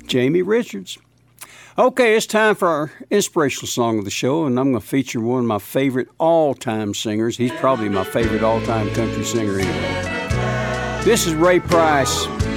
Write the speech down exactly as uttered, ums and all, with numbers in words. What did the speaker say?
Jamie Richards. Okay, it's time for our inspirational song of the show, and I'm going to feature one of my favorite all-time singers. He's probably my favorite all-time country singer anyway. This is Ray Price.